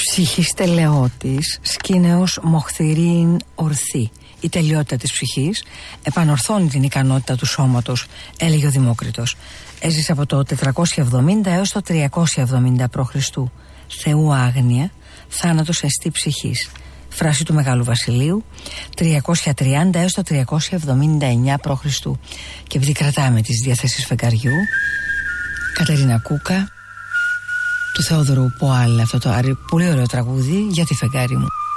Ψυχής τελεώτης, σκήνεως μοχθηρίν ορθή. Η τελειότητα της ψυχής επανορθώνει την ικανότητα του σώματος, έλεγε ο Δημόκριτος. Έζησε από το 470 έως το 370 π.Χ. Θεού άγνοια, θάνατος εστί ψυχής. Φράση του Μεγάλου Βασιλείου, 330 έως το 379 π.Χ. Και επειδή κρατάμε τις διαθέσεις φεγγαριού, Κατερίνα Κούκα, του Θεόδωρου Ποάλ, αυτό το πολύ ωραίο τραγούδι για τη φεγγάρι μου.